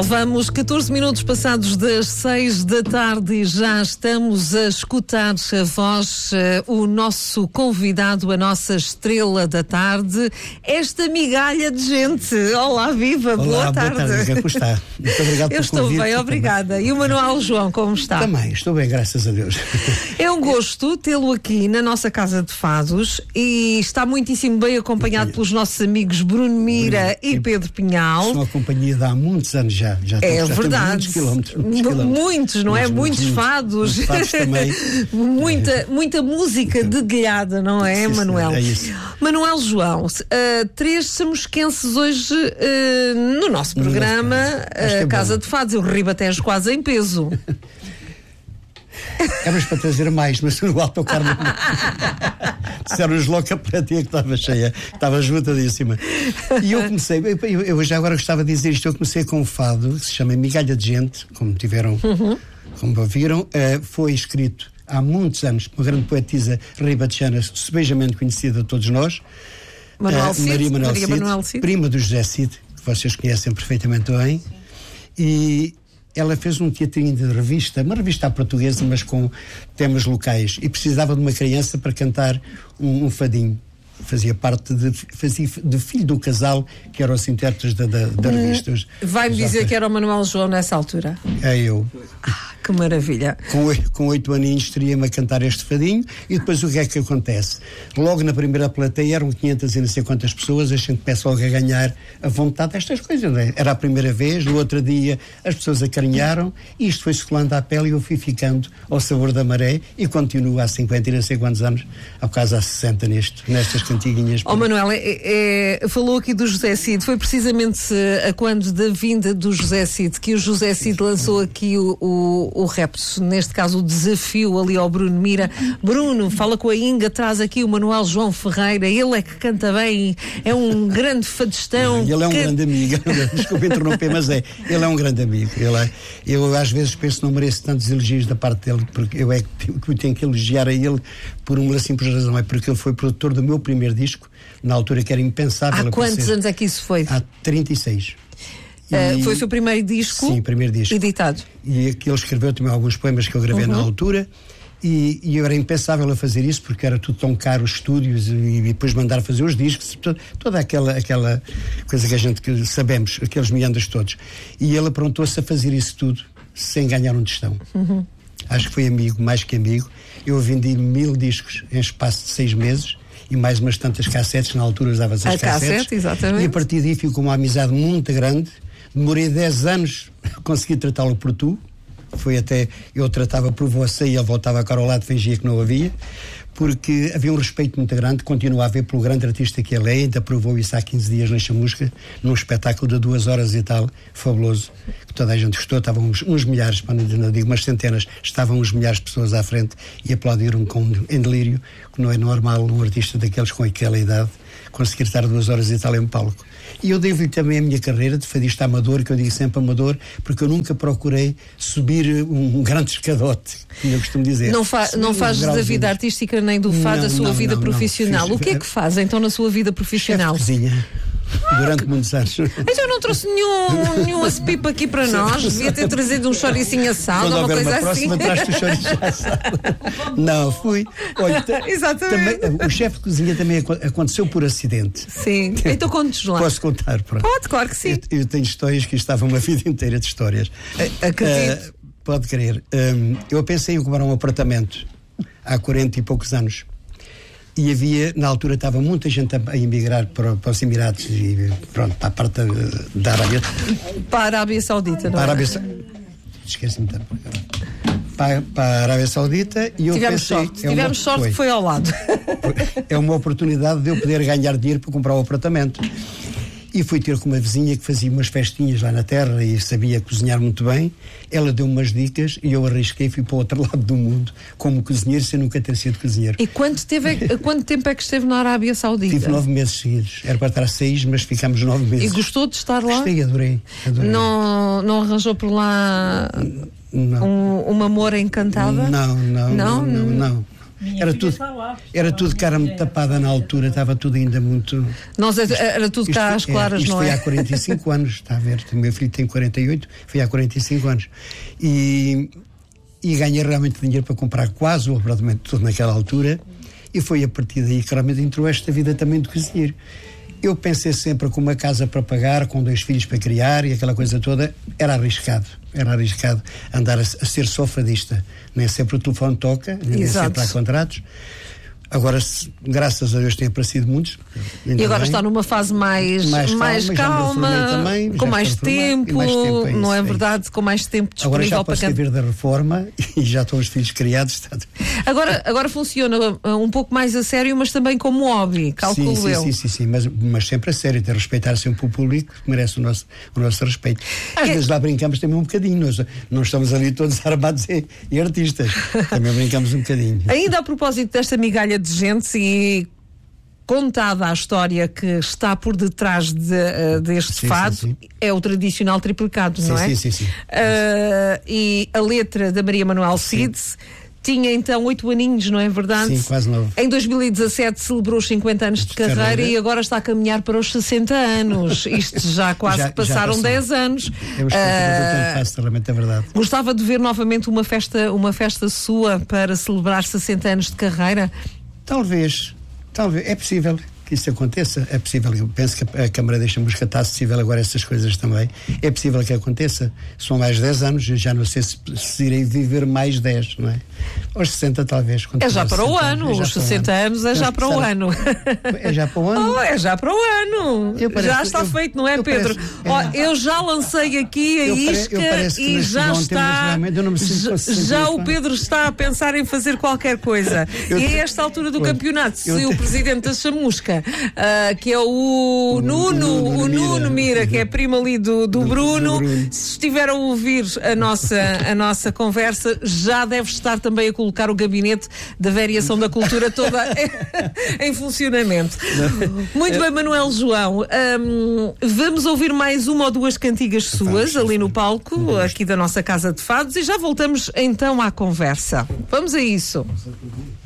Manuel, vamos 14 minutos passados das 6 da tarde e já estamos a escutar a voz, o nosso convidado, a nossa estrela da tarde, esta migalha de gente. Olá, viva, olá, boa tarde. Boa tarde, como está? Muito obrigado Eu estou bem, obrigada. Também. E o Manuel João, como está? Também, estou bem, graças a Deus. É um gosto tê-lo aqui na nossa Casa de Fados e está muitíssimo bem acompanhado pelos nossos amigos Bruno Mira e Pedro Pinhal. São a companhia de há muitos anos já. É verdade. Muitos, não é? Muitos fados. Também. Muita música dedilhada, não é, Sim, Manuel? É isso. Manuel João, 3 chamusquenses hoje no nosso programa, Casa de Fados. Eu ribatejo quase em peso. Éramos para trazer mais, mas no autocarro disseram-nos logo que a plateia que estava cheia, estava esgotadíssima. E eu comecei, eu já agora gostava de dizer isto, eu comecei com um fado que se chama Migalha de Gente, como como ouviram, foi escrito há muitos anos por uma grande poetisa ribatejana, sebejamente conhecida de todos nós, Maria Manuel Cid, prima do José Cid, que vocês conhecem perfeitamente bem, e ela fez um teatrinho de revista, uma revista à portuguesa, mas com temas locais, e precisava de uma criança para cantar um fadinho. Fazia de filho do casal que eram os intérpretes da revista. Vai-me dizer que era o Manuel João nessa altura? É eu. Que maravilha. Com 8 aninhos estaria-me a cantar este fadinho e depois o que é que acontece? Logo na primeira plateia eram 500 e não sei quantas pessoas, a gente começa logo a ganhar a vontade destas coisas, não é? Era a primeira vez, no outro dia as pessoas acarinharam e isto foi-se colando à pele e eu fui ficando ao sabor da maré e continuo há 50 e não sei quantos anos, ao caso há 60 nestas cantiguinhas. Manuel, falou aqui do José Cid, foi precisamente a quando da vinda do José Cid que o José Cid lançou aqui o repto, neste caso o desafio ali ao Bruno Mira. Bruno, fala com a Inga, traz aqui o Manuel João Ferreira, ele é que canta bem, é um grande fadestão. Ele é um grande amigo, desculpe interromper, mas ele é um grande amigo. Eu às vezes penso que não mereço tantos elogios da parte dele, porque eu tenho que elogiar a ele por uma simples razão, é porque ele foi produtor do meu primeiro disco, na altura que era impensável. Há quantos anos é que isso foi? Há 36. Foi o seu primeiro disco? Sim, primeiro disco. Editado. E que ele escreveu também alguns poemas que eu gravei na altura. E eu era impensável a fazer isso porque era tudo tão caro, os estúdios e depois mandar fazer os discos, toda aquela coisa que a gente sabemos, aqueles meandros todos. E ele aprontou-se a fazer isso tudo sem ganhar um tostão. Acho que foi amigo, mais que amigo. Eu vendi 1000 discos em espaço de 6 meses e mais umas tantas cassetes, na altura usava-se as cassetes. Cassete, exatamente. E a partir daí ficou uma amizade muito grande. Demorei 10 anos a conseguir tratá-lo por tu. Foi até, eu tratava por você e ele voltava cá ao lado, fingia que não havia, porque havia um respeito muito grande, continua a haver pelo grande artista que ele é, ainda provou isso há 15 dias na Chamusca, num espetáculo de 2 horas e tal, fabuloso, que toda a gente gostou, estavam uns milhares, não digo umas centenas, estavam uns milhares de pessoas à frente e aplaudiram em delírio, que não é normal um artista daqueles com aquela idade conseguir estar 2 horas e tal em um palco. E eu devo-lhe também a minha carreira de fadista amador, que eu digo sempre amador, porque eu nunca procurei subir um grande escadote, como eu costumo dizer. Não faz da vida artística nem do fado a sua vida profissional. O que é que faz então na sua vida profissional? Chefe de cozinha. Durante muitos anos. Então não trouxe nenhum aspipo aqui para nós. Devia ter trazido um chouricinho assado ou uma coisa assim. Próxima, traz-te o chouricinho assado. Não, fui. Olha, exatamente. Também, o chefe de cozinha também aconteceu por acidente. Sim. Então conte-nos lá. Posso contar? Pronto. Pode, claro que sim. Eu tenho histórias que estavam uma vida inteira de histórias. Acredito. Pode crer. Eu pensei em comprar um apartamento há 40 e poucos anos. E havia, na altura, estava muita gente a emigrar para os Emirados e pronto, para a parte da Arábia. Para a Arábia Saudita, não é? Para a Arábia Saudita. Esqueci-me de para a Arábia Saudita e eu pensei... Tivemos sorte que foi ao lado. É uma oportunidade de eu poder ganhar dinheiro para comprar o apartamento. E fui ter com uma vizinha que fazia umas festinhas lá na terra e sabia cozinhar muito bem. Ela deu umas dicas e eu arrisquei e fui para o outro lado do mundo como cozinheiro sem nunca ter sido cozinheiro. E quanto tempo é que esteve na Arábia Saudita? Tive 9 meses seguidos. Era para estar 6, mas ficámos 9 meses. E gostou de estar lá? Gostei, adorei. Não arranjou por lá um amor encantada? Não. Era tudo cara muito tapada na altura, estava tudo ainda muito... Era tudo cá às claras, isto não é? Isto foi há 45 anos, está a ver? O meu filho tem 48, foi há 45 anos. E ganhei realmente dinheiro para comprar quase o apartamento todo naquela altura, e foi a partir daí que realmente entrou esta vida também de cozinheiro. Eu pensei sempre com uma casa para pagar, com 2 filhos para criar e aquela coisa toda, era arriscado andar a ser só fadista. Nem sempre o telefone toca, nem sempre há contratos. Agora, graças a Deus, tem aparecido muitos. E agora está numa fase mais calma, também, com mais tempo, não é verdade? Com mais tempo disponível agora já para escrever da reforma e já estão os filhos criados. Agora funciona um pouco mais a sério, mas também como hobby, calculo eu. Sim, mas sempre a sério, de respeitar sempre o público, que merece o nosso respeito. Às vezes lá brincamos também um bocadinho, nós não estamos ali todos armados e artistas, também brincamos um bocadinho. Ainda a propósito desta migalha de gente e contada a história que está por detrás deste fado, é o tradicional triplicado, não é? Sim. E a letra da Maria Manuel Cid tinha então 8 aninhos, não é verdade? Sim, quase 9. Em 2017 celebrou os 50 anos de carreira e agora está a caminhar para os 60 anos. Isto já quase passaram 10 anos. Realmente é verdade. Gostava de ver novamente uma festa sua para celebrar 60 anos de carreira? Talvez, é possível que isso aconteça, é possível. Eu penso que a Câmara deixa-me estar acessível agora essas coisas também. É possível que aconteça. São mais 10 anos, eu já não sei se irei viver mais 10, não é? Aos 60 talvez. É já para o ano, os 60 anos é já para o ano. É já para o ano? É já para o ano. Já está feito, não é, Pedro? Eu já lancei aqui a isca e já está. Já o Pedro está a pensar em fazer qualquer coisa. E a esta altura do campeonato, se o presidente da Chamusca, que é o Nuno Mira, que é primo ali do Bruno, se estiver a ouvir a nossa conversa, já deve estar também a colocar o gabinete da variação da cultura toda em funcionamento. Muito bem, Manuel João, vamos ouvir mais uma ou duas cantigas suas ali no palco, aqui da nossa Casa de Fados, e já voltamos então à conversa. Vamos a isso.